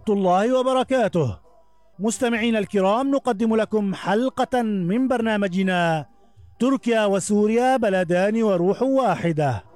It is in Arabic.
الله وبركاته. مستمعينا الكرام، نقدم لكم حلقة من برنامجنا تركيا وسوريا بلدان وروح واحدة.